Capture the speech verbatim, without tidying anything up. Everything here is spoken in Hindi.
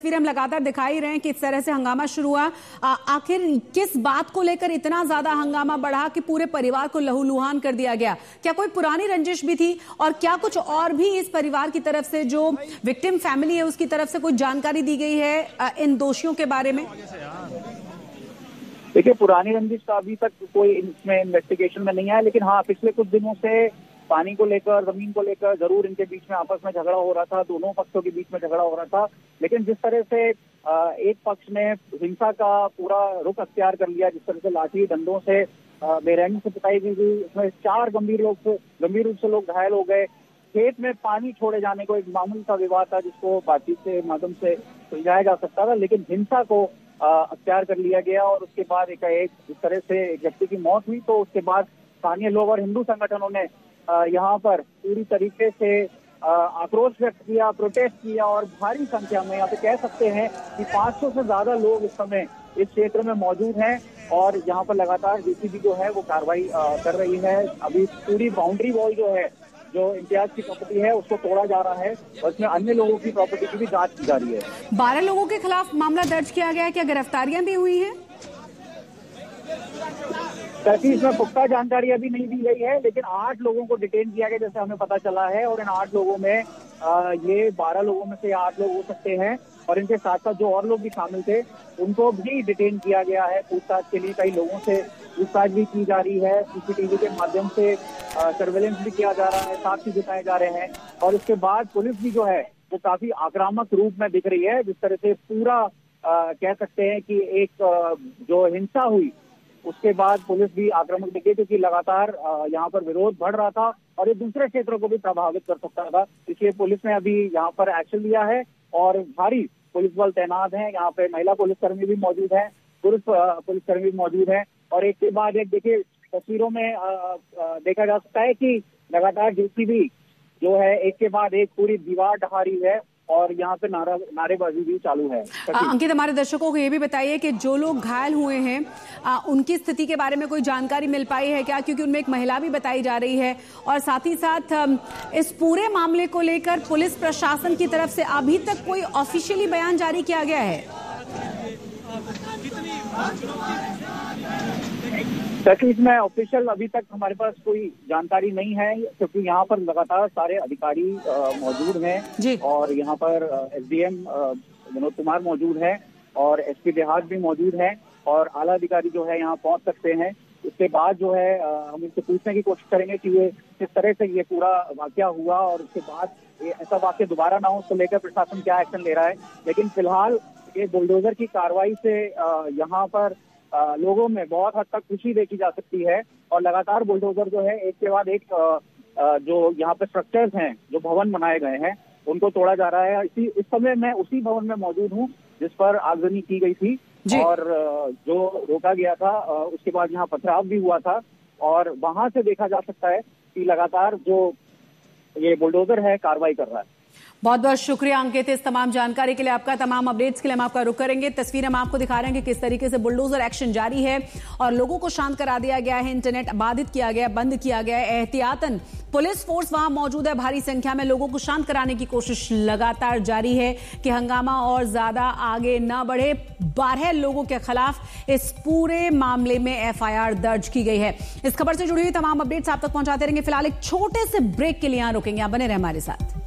फिर हम लगातार दिखाई रहे हैं कि इस तरह से हंगामा शुरू हुआ। आखिर किस बात को लेकर इतना ज्यादा हंगामा बढ़ा कि पूरे परिवार को लहूलुहान कर दिया गया? क्या कोई पुरानी रंजिश भी थी और क्या कुछ और भी इस परिवार की तरफ से, जो विक्टिम फैमिली है उसकी तरफ से कोई जानकारी दी गई है इन दोषियों के बारे में? देखिए, पुरानी रंजिश का अभी तक कोई इसमें इन्वेस्टिगेशन में नहीं आया, लेकिन हाँ, पिछले कुछ दिनों से पानी को लेकर, जमीन को लेकर जरूर इनके बीच में आपस में झगड़ा हो रहा था। दोनों पक्षों के बीच में झगड़ा हो रहा था, लेकिन जिस तरह से एक पक्ष ने हिंसा का पूरा रुख अख्तियार कर लिया, जिस तरह से लाठी डंडों से बेरहमी से पिटाई की गई, उसमें चार गंभीर लोग गंभीर रूप से लोग घायल हो गए। खेत में पानी छोड़े जाने को एक मामूली सा विवाद था जिसको बातचीत के माध्यम से सुलझाया जा सकता था, लेकिन हिंसा को अख्तियार कर लिया गया और उसके बाद एक जिस तरह से एक व्यक्ति की मौत हुई, तो उसके बाद स्थानीय लोग और हिंदू संगठनों ने यहाँ पर पूरी तरीके से आक्रोश व्यक्त किया, प्रोटेस्ट किया और भारी संख्या में, यहाँ पे कह सकते हैं कि पाँच सौ से ज्यादा लोग इस समय इस क्षेत्र में मौजूद हैं और यहाँ पर लगातार जेसीबी जो है वो कार्रवाई कर रही है। अभी पूरी बाउंड्री वॉल जो है, जो इम्तियाज की प्रॉपर्टी है, उसको तोड़ा जा रहा है और इसमें अन्य लोगों की प्रॉपर्टी की भी जांच की जा रही है। बारह लोगों के खिलाफ मामला दर्ज किया गया है, क्या गिरफ्तारियां भी हुई हैं? ताकि इसमें पुख्ता जानकारी अभी नहीं दी गई है, लेकिन आठ लोगों को डिटेन किया गया जैसे हमें पता चला है, और इन आठ लोगों में आ, ये बारह लोगों में से आठ लोग हो सकते हैं और इनके साथ साथ जो और लोग भी शामिल थे उनको भी डिटेन किया गया है। पूछताछ के लिए कई लोगों से पूछताछ भी की जा रही है, सीसीटीवी के माध्यम से सर्वेलेंस भी किया जा रहा है, साक्ष्य जुटाए जा रहे हैं और इसके बाद पुलिस भी जो है वो काफी आक्रामक रूप में दिख रही है। जिस तरह से पूरा आ, कह सकते हैं कि एक आ, जो हिंसा हुई उसके बाद पुलिस भी आक्रामक दिखे, क्योंकि लगातार यहाँ पर विरोध बढ़ रहा था और ये दूसरे क्षेत्रों को भी प्रभावित कर सकता था। इसलिए पुलिस ने अभी यहाँ पर एक्शन लिया है और भारी पुलिस बल तैनात है। यहाँ पे महिला पुलिसकर्मी भी मौजूद है, पुरुष पुलिसकर्मी भी मौजूद है और एक के बाद एक देखिए तस्वीरों में आ, आ, देखा जा सकता है कि लगातार जेसीबी जो है एक के बाद एक पूरी दीवार ढहा रही है और यहाँ पे नारा नारेबाजी भी चालू है। अंकित, हमारे दर्शकों को ये भी बताइए कि जो लोग घायल हुए हैं आ, उनकी स्थिति के बारे में कोई जानकारी मिल पाई है क्या? क्योंकि उनमें एक महिला भी बताई जा रही है और साथ ही साथ इस पूरे मामले को लेकर पुलिस प्रशासन की तरफ से अभी तक कोई ऑफिशियली बयान जारी किया गया है? तकलीफ में ऑफिशियल अभी तक हमारे पास कोई जानकारी नहीं है, क्योंकि यहाँ पर लगातार सारे अधिकारी मौजूद हैं और यहाँ पर एसडीएम विनोद कुमार मौजूद है और एसपी देहात भी मौजूद है और आला अधिकारी जो है यहाँ पहुँच सकते हैं। उसके बाद जो है हम इनसे पूछने की कोशिश करेंगे कि ये किस तरह से ये पूरा वाकया हुआ और उसके बाद ये ऐसा वाकया दोबारा ना हो, उसको लेकर प्रशासन क्या एक्शन ले रहा है। लेकिन फिलहाल ये बुलडोजर की कार्रवाई से यहाँ पर आ, लोगों में बहुत हद तक खुशी देखी जा सकती है और लगातार बुलडोजर जो है एक के बाद एक आ, आ, जो यहाँ पे स्ट्रक्चर्स हैं, जो भवन बनाए गए हैं, उनको तोड़ा जा रहा है। इसी इस समय मैं उसी भवन में मौजूद हूँ जिस पर आगजनी की गई थी और जो रोका गया था, उसके बाद यहाँ पथराव भी हुआ था और वहां से देखा जा सकता है कि लगातार जो ये बुलडोजर है कार्रवाई कर रहा है। बहुत बहुत शुक्रिया अंकित, इस तमाम जानकारी के लिए, आपका तमाम अपडेट्स के लिए हम आपका रुख करेंगे। तस्वीर हम आपको दिखा रहे हैं कि किस तरीके से बुलडोजर एक्शन जारी है और लोगों को शांत करा दिया गया है, इंटरनेट बाधित किया गया, बंद किया गया है। एहतियातन पुलिस फोर्स वहां मौजूद है, भारी संख्या में लोगों को शांत कराने की कोशिश लगातार जारी है कि हंगामा और ज्यादा आगे न बढ़े। बारह लोगों के खिलाफ इस पूरे मामले में एफ आई आर दर्ज की गई है। इस खबर से जुड़ी हुई तमाम अपडेट्स आप तक पहुंचाते रहेंगे। फिलहाल एक छोटे से ब्रेक के लिए यहां रुकेंगे, आप बने रहे हमारे साथ।